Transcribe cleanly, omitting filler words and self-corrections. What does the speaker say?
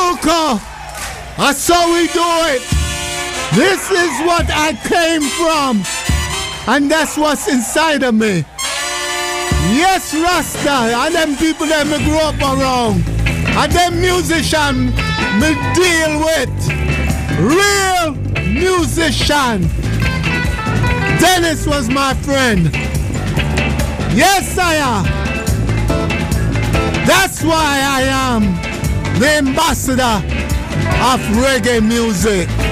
Soca. That's how we do it. This is what I came from. And that's what's inside of me. Yes, Rasta. And them people that me grew up around. And them musicians me deal with. Real musician. Dennis was my friend. Yes, I am. That's why I am the ambassador of reggae music.